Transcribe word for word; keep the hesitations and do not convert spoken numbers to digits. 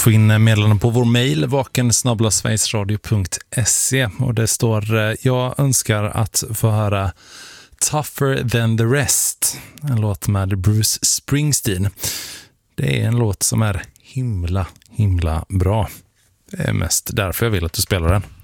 få in meddelanden på vår mejl vaken snabel-a sverigesradio punkt se, och det står: jag önskar att få höra Tougher Than The Rest, en låt med Bruce Springsteen. Det är en låt som är himla, himla bra. Det är mest därför jag vill att du spelar den.